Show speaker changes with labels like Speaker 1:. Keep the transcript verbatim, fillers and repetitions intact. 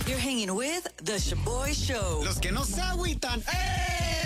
Speaker 1: You're hanging with The Shaboy Show.
Speaker 2: Los que no se agüitan. ¡Eh!